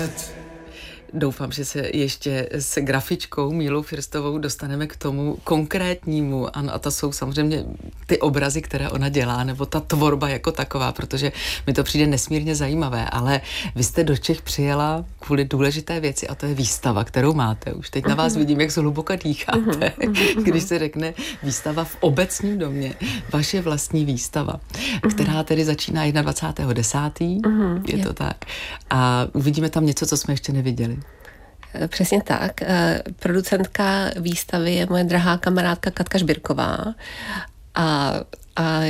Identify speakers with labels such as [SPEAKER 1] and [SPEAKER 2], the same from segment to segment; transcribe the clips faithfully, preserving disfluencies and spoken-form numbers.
[SPEAKER 1] svět.
[SPEAKER 2] Doufám, že se ještě s grafičkou Mílou Firstovou dostaneme k tomu konkrétnímu. Ano, a to jsou samozřejmě ty obrazy, které ona dělá, nebo ta tvorba jako taková, protože mi to přijde nesmírně zajímavé. Ale vy jste do Čech přijela kvůli důležité věci a to je výstava, kterou máte. Už teď na vás vidím, jak zhluboka dýcháte, když se řekne výstava v Obecním domě. Vaše vlastní výstava, která tedy začíná dvacátého prvního desátého Je to tak. A uvidíme tam něco, co jsme ještě neviděli.
[SPEAKER 3] Přesně tak. Producentka výstavy je moje drahá kamarádka Katka Žbirková a, a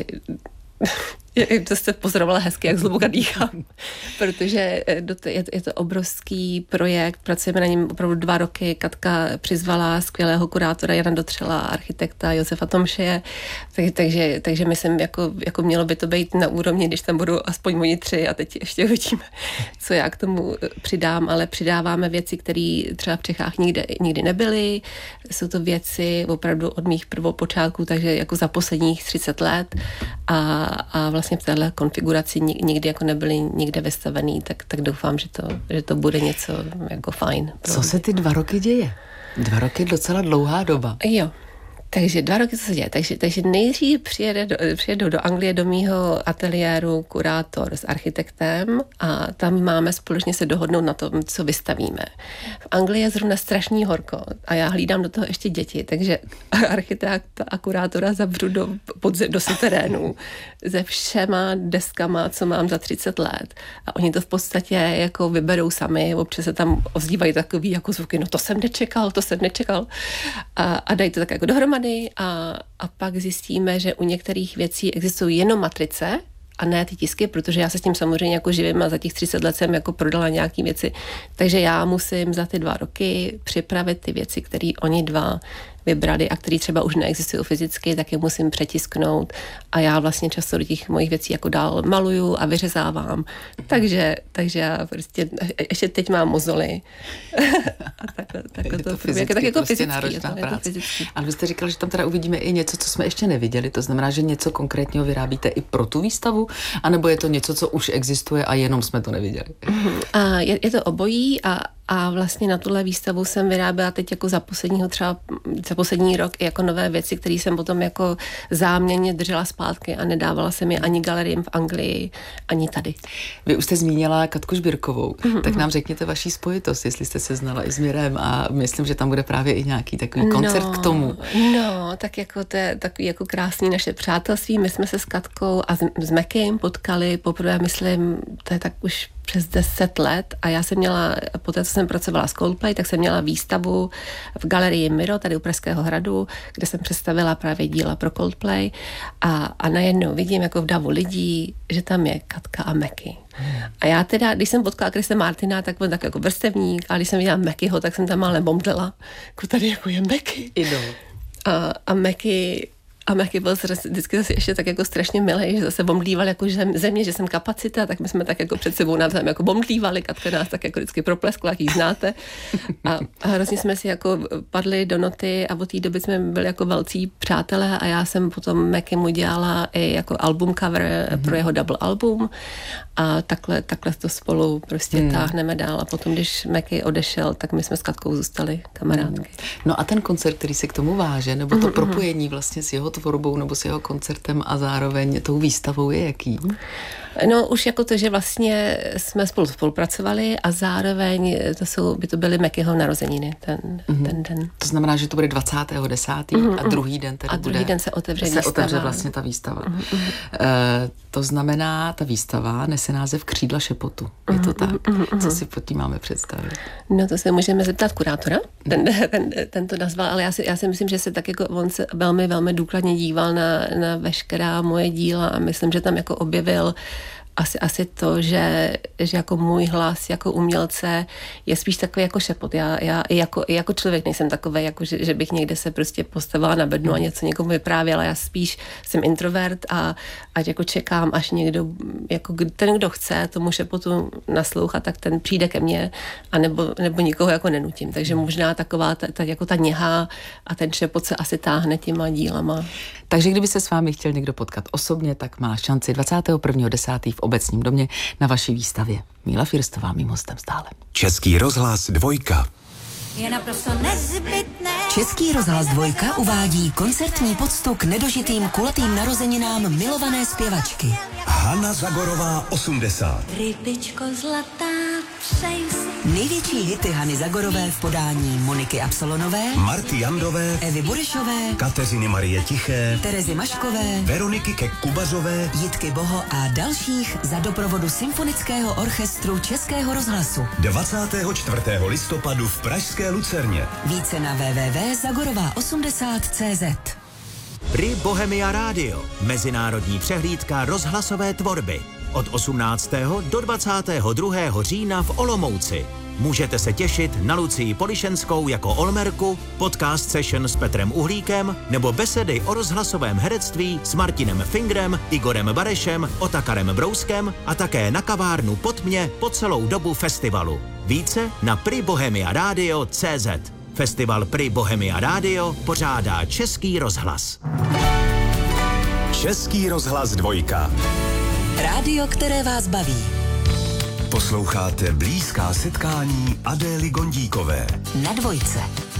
[SPEAKER 3] to jste pozorovala hezky, jak zhluboka dýchám, protože je to obrovský projekt, pracujeme na něm opravdu dva roky. Katka přizvala skvělého kurátora Jana Dotřela, architekta Josefa Tomšeje, tak, takže, takže myslím, jako, jako mělo by to být na úrovni, když tam budou aspoň oni tři a teď ještě uvidíme, co já k tomu přidám, ale přidáváme věci, které třeba v Čechách nikdy, nikdy nebyly. Jsou to věci opravdu od mých prvopočátků, takže jako za posledních třicet let a, a vlastně v téhle konfiguraci nikdy jako nebyly nikde vystavený, tak, tak doufám, že to, že to bude něco jako fajn.
[SPEAKER 2] Co se ty dva roky děje? Dva roky je docela dlouhá doba.
[SPEAKER 3] Jo. Takže dva roky, co se děje. Takže, takže nejdřív přijede do, přijedou do Anglie do mýho ateliéru kurátor s architektem a tam máme společně se dohodnout na tom, co vystavíme. V Anglii je zrovna strašný horko a já hlídám do toho ještě děti, takže architekt a kurátora zavřu do, podze, do terénu se všema deskama, co mám za třicet let. A oni to v podstatě jako vyberou sami, občas se tam ozývají takový jako zvuky, no to jsem nečekal, to jsem nečekal. A, a dají to tak jako dohromady. A, a pak zjistíme, že u některých věcí existují jenom matrice a ne ty tisky, protože já se s tím samozřejmě jako živím a za těch třicet let jsem jako prodala nějaký věci. Takže já musím za ty dva roky připravit ty věci, které oni dva vybrali a které třeba už neexistují fyzicky, tak je musím přetisknout a já vlastně často do těch mojich věcí jako dál maluju a vyřezávám. Takže, takže já prostě ještě teď mám mozoly. A takhle, takhle
[SPEAKER 2] je to,
[SPEAKER 3] to
[SPEAKER 2] fyzicky,
[SPEAKER 3] tak jako
[SPEAKER 2] prostě
[SPEAKER 3] fyzický,
[SPEAKER 2] náročná
[SPEAKER 3] je to,
[SPEAKER 2] práce.
[SPEAKER 3] je to fyzický.
[SPEAKER 2] Ale vy jste říkal, že tam teda uvidíme i něco, co jsme ještě neviděli. To znamená, že něco konkrétního vyrábíte i pro tu výstavu, anebo je to něco, co už existuje a jenom jsme to neviděli?
[SPEAKER 3] A je, je to obojí a A vlastně na tuhle výstavu jsem vyráběla teď jako za posledního třeba, za poslední rok i jako nové věci, které jsem potom jako záměrně držela zpátky a nedávala jsem je ani galeriím v Anglii, ani tady.
[SPEAKER 2] Vy už jste zmínila Katku Žbirkovou,
[SPEAKER 3] mm-hmm.
[SPEAKER 2] tak nám řekněte vaší spojitost, jestli jste se znala i s Mirem a myslím, že tam bude právě i nějaký takový koncert
[SPEAKER 3] no,
[SPEAKER 2] k tomu.
[SPEAKER 3] No, tak jako to je takový jako krásný naše přátelství. My jsme se s Katkou a s, s Mekim potkali poprvé, myslím, to je tak už přes deset let a já jsem měla, poté co jsem pracovala s Coldplay, tak jsem měla výstavu v galerii Miro, tady u Pražského hradu, kde jsem představila právě díla pro Coldplay a, a najednou vidím jako v davu lidí, že tam je Katka a Meky. A já teda, když jsem potkala Chrise Martina, tak byl tak jako vrstevník a když jsem viděla Mekyho, tak jsem tam mále bomdlela. Jako tady jako je Meky.
[SPEAKER 2] Idol.
[SPEAKER 3] A, a Meky A Meky byl vždycky zase ještě tak jako strašně milý, že zase bomdlíval jako země, že jsem kapacita, tak my jsme tak jako před sebou navzájem jako bomdlívali, Katka nás tak jako vždycky propleskla, jak jí znáte. A, a hrozně jsme si jako padli do noty a od té doby jsme byli jako velcí přátelé a já jsem potom Mekymu dělala i jako album cover mm-hmm. pro jeho double album a takhle, takhle to spolu prostě mm. táhneme dál a potom, když Meky odešel, tak my jsme s Katkou zůstali kamarádky.
[SPEAKER 2] No a ten koncert, který se k tomu váže, nebo to mm-hmm. propojení vlastně s jeho tvorbou nebo s jeho koncertem a zároveň tou výstavou je jaký?
[SPEAKER 3] No už jako to, že vlastně jsme spolu spolupracovali a zároveň to jsou, by to byly Mekyho narozeniny ten, mm-hmm. ten den.
[SPEAKER 2] To znamená, že to bude dvacátého desátého Mm-hmm. a druhý den tedy
[SPEAKER 3] a druhý
[SPEAKER 2] bude,
[SPEAKER 3] den se otevře
[SPEAKER 2] se
[SPEAKER 3] výstava.
[SPEAKER 2] otevře vlastně ta výstava. Mm-hmm. E, to znamená, ta výstava nese název Křídla šepotu. Je to tak? Mm-hmm. Co si pod tím máme představit?
[SPEAKER 3] No to se můžeme zeptat kurátora, ten, ten, ten to nazval, ale já si, já si myslím, že se tak jako on se velmi, velmi důkladně díval na, na veškerá moje díla a myslím, že tam jako objevil Asi, asi to, že, že jako můj hlas jako umělce je spíš takový jako šepot. Já, já i, jako, i jako člověk nejsem takový, jako že, že bych někde se prostě postavila na bednu a něco někomu vyprávěla. Já spíš jsem introvert a ať jako čekám, až někdo, jako ten, kdo chce tomu šepotu naslouchat, tak ten přijde ke mně a nebo, nebo nikoho jako nenutím. Takže možná taková ta, ta, jako ta něha a ten šepot se asi táhne těma dílama.
[SPEAKER 2] Takže kdyby se s vámi chtěl někdo potkat osobně, tak má šanci dvacátého prvního desátého v Obecním domě na vaší výstavě. Míla Firstová, mým hostem stále.
[SPEAKER 1] Český rozhlas dvojka.
[SPEAKER 4] Je naprosto nezbytné.
[SPEAKER 5] Český rozhlas dvojka uvádí koncertní poctu k nedožitým kulatým narozeninám milované zpěvačky.
[SPEAKER 1] Hana Zagorová osmdesát.
[SPEAKER 4] Rybičko zlatá, přeju si.
[SPEAKER 5] Největší hity Hany Zagorové v podání Moniky Absolonové,
[SPEAKER 1] Marty Jandové,
[SPEAKER 5] Evy Burešové,
[SPEAKER 1] Kateřiny Marie Tiché,
[SPEAKER 5] Terezy Maškové,
[SPEAKER 1] Veroniky Kek-Kubazové,
[SPEAKER 5] Jitky Boho a dalších za doprovodu Symfonického orchestru Českého rozhlasu.
[SPEAKER 1] dvacátého čtvrtého listopadu v pražské Lucerně.
[SPEAKER 5] Více na w w w tečka zagorová osmdesát tečka cé zet.
[SPEAKER 6] Pri Bohemia Radio, mezinárodní přehlídka rozhlasové tvorby. Od osmnáctého do dvacátého druhého října v Olomouci. Můžete se těšit na Lucii Polišenskou jako Olmerku, podcast session s Petrem Uhlíkem nebo besedy o rozhlasovém herectví s Martinem Fingrem, Igorem Barešem, Otakarem Brouskem a také na kavárnu Pod mě po celou dobu festivalu. Více na pri bohemia radio tečka cé zet. Festival Pri Bohemia Radio pořádá Český rozhlas.
[SPEAKER 1] Český rozhlas dvojka.
[SPEAKER 5] Rádio, které vás baví.
[SPEAKER 1] Posloucháte blízká setkání Adély Gondíkové.
[SPEAKER 5] Na dvojce.